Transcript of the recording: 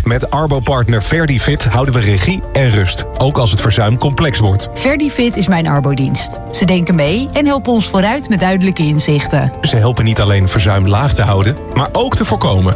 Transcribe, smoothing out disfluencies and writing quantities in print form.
Met Arbo-partner Verdifit houden we regie en rust. Ook als het verzuim complex wordt. Verdifit is mijn arbodienst. Ze denken mee en helpen ons vooruit met duidelijke inzichten. Ze helpen niet alleen verzuim laag te houden, maar ook te voorkomen.